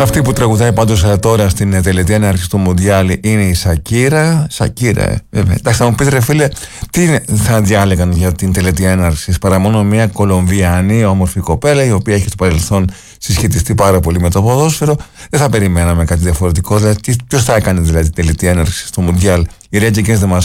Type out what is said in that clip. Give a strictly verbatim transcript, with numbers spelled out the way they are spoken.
Αυτή που τραγουδάει πάντως τώρα στην τελετή έναρξη του Μουντιάλ είναι η Σακύρα. Σακύρα, ε, βέβαια. Εντάξει, θα μου πείτε, ρε φίλε, τι θα διάλεγαν για την τελετή έναρξη παρά μόνο μια Κολομβιανή όμορφη κοπέλα, η οποία έχει στο παρελθόν συσχετιστεί πάρα πολύ με το ποδόσφαιρο. Δεν θα περιμέναμε κάτι διαφορετικό. Δηλαδή, ποιος θα έκανε δηλαδή την τελετή έναρξη του Μουντιάλ, η Rage Against the Machine?